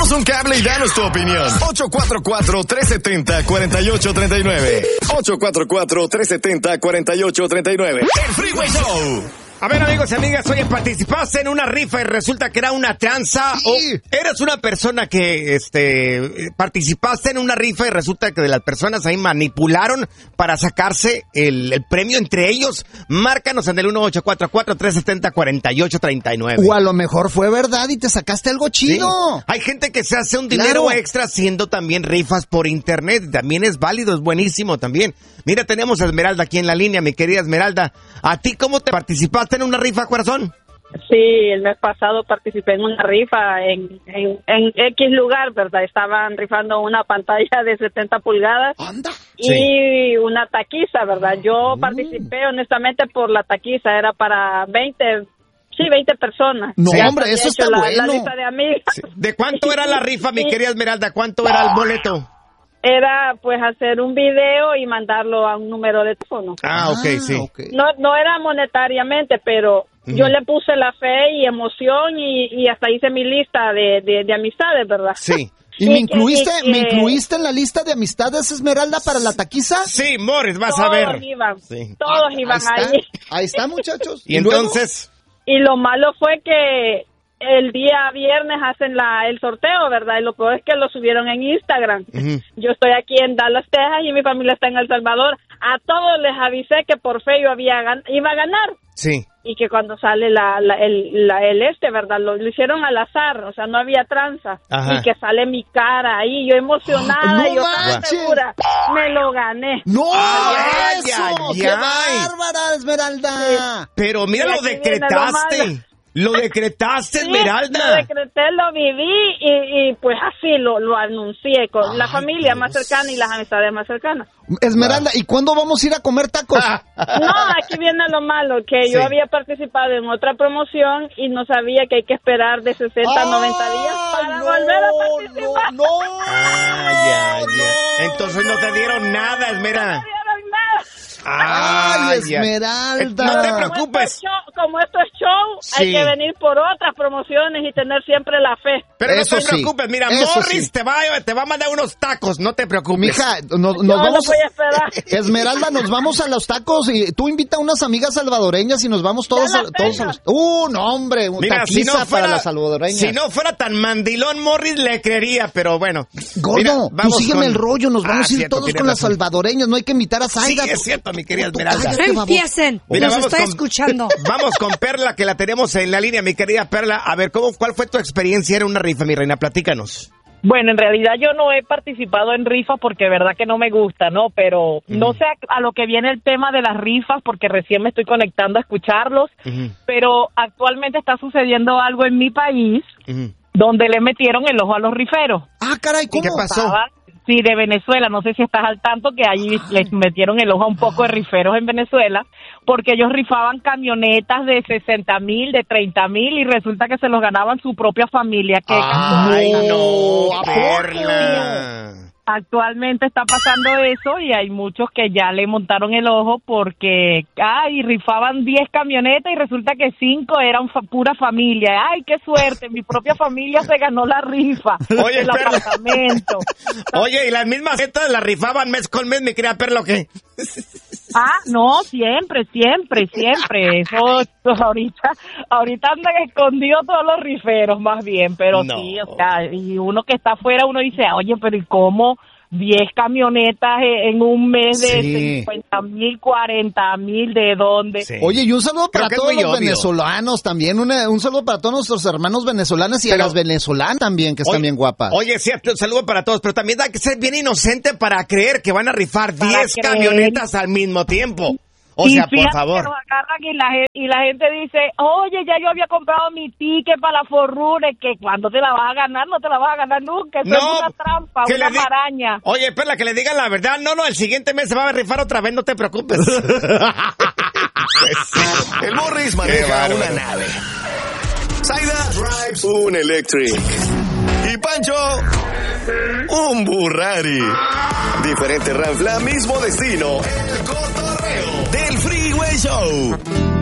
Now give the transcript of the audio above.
Échanos un cable y danos tu opinión. 844-370-4839. 844-370-4839. El Freeway Show. A ver, amigos y amigas, oye, participaste en una rifa y resulta que era una tranza, o eres una persona que, participaste en una rifa y resulta que de las personas ahí manipularon para sacarse el premio entre ellos. Márcanos en el 1844-370-4839. O a lo mejor fue verdad y te sacaste algo chido. Sí. Hay gente que se hace un dinero extra haciendo también rifas por internet. También es válido, es buenísimo también. Mira, tenemos a Esmeralda aquí en la línea, mi querida Esmeralda. ¿A ti cómo te participaste en una rifa, corazón? Sí, el mes pasado participé en una rifa en X lugar, ¿verdad? Estaban rifando una pantalla de 70 pulgadas. ¿Anda? Y una taquiza, ¿verdad? Yo participé honestamente por la taquiza, era para 20 personas. No, ya hombre, eso está la bueno. lista de amigas. Sí. ¿De cuánto era la rifa, mi querida Esmeralda? ¿Cuánto era el boleto? Era pues hacer un video y mandarlo a un número de teléfono. Ah, ok, sí. Okay. No era monetariamente, pero yo le puse la fe y emoción y hasta hice mi lista de amistades, ¿verdad? Sí. ¿Y me incluiste en la lista de amistades, Esmeralda, para la taquiza? Sí, Morris, vas a ver. Todos iban ahí. Ahí está, muchachos. ¿Y entonces? Y lo malo fue que el día viernes hacen el sorteo, ¿verdad? Y lo peor es que lo subieron en Instagram. Yo estoy aquí en Dallas, Texas, y mi familia está en El Salvador. A todos les avisé que por fe yo iba a ganar. Sí. Y que cuando sale ¿verdad? Lo hicieron al azar, o sea, no había tranza. Ajá. Y que sale mi cara ahí, yo emocionada, ¡No yo tan segura, me lo gané. ¡No! Ay, ¡Eso! ay, ¡Qué ay. bárbara, Esmeralda! Sí. Pero mira, Y lo aquí viene decretaste. Lo decretaste, Esmeralda. Lo decreté, lo viví y pues así lo anuncié con la familia más cercana y las amistades más cercanas. Esmeralda, ¿y cuándo vamos a ir a comer tacos? No, aquí viene lo malo, que yo había participado en otra promoción y no sabía que hay que esperar de 60 a 90 días para volver a participar. Ya. Entonces no te dieron nada, Esmeralda. ¡Ay, Esmeralda! No te preocupes. Como esto es show, hay que venir por otras promociones y tener siempre la fe. Pero Eso no te preocupes, mira, Morris te va a mandar unos tacos, no te preocupes. Mija, nos Yo vamos... no voy a esperar. Esmeralda, nos vamos a los tacos y tú invita a unas amigas salvadoreñas y nos vamos todos a los... no, hombre, mira, taquiza para las salvadoreñas. Si no fuera tan mandilón, Morris le creería, pero bueno. Gordo, mira, tú sígueme el rollo, nos vamos a ir cierto, todos con las salvadoreñas, no hay que invitar a Zaida. Sí, es cierto, mi querida Esmeralda. Empiecen, Mira, los estoy escuchando. Vamos con Perla, que la tenemos en la línea, mi querida Perla. A ver, ¿cuál fue tu experiencia en una rifa, mi reina? Platícanos. Bueno, en realidad yo no he participado en rifas porque de verdad que no me gusta, ¿no? Pero no sé a lo que viene el tema de las rifas porque recién me estoy conectando a escucharlos. Pero actualmente está sucediendo algo en mi país donde le metieron el ojo a los riferos. Ah, caray, ¿cómo? ¿Qué pasó? Sí, de Venezuela, no sé si estás al tanto que allí les metieron el ojo a un poco de riferos en Venezuela, porque ellos rifaban camionetas de 60,000, de 30,000 y resulta que se los ganaban su propia familia. ¡Ay, no, Perla! Actualmente está pasando eso y hay muchos que ya le montaron el ojo porque, rifaban 10 camionetas y resulta que 5 eran pura familia. ¡Ay, qué suerte! Mi propia familia se ganó la rifa. Oye, el apartamento. Oye, ¿y las mismas setas las rifaban mes con mes, mi querida Perla, o qué? No, siempre. Eso ahorita andan escondidos todos los riferos más bien, pero no. Sí, o sea, y uno que está afuera, uno dice, oye, pero ¿y cómo 10 camionetas en un mes de 50,000, 40,000, ¿de dónde? Sí. Oye, y un saludo para todos los venezolanos también, un saludo para todos nuestros hermanos venezolanos y a las venezolanas también, que están bien guapas. Oye, sí, un saludo para todos, pero también hay que ser bien inocente para creer que van a rifar 10 camionetas al mismo tiempo. O sea, por favor. Nos agarran y la gente dice, oye, ya yo había comprado mi ticket para la Forrune, que cuando te la vas a ganar, no te la vas a ganar nunca. Eso es una trampa, una maraña. Oye, Perla, que le digan la verdad. No, el siguiente mes se va a rifar otra vez, no te preocupes. El Morris maneja una nave. Zaida drives un electric. Y Pancho, un Burrari. Diferente ranfla, mismo destino. El cotorreo del Freeway Show.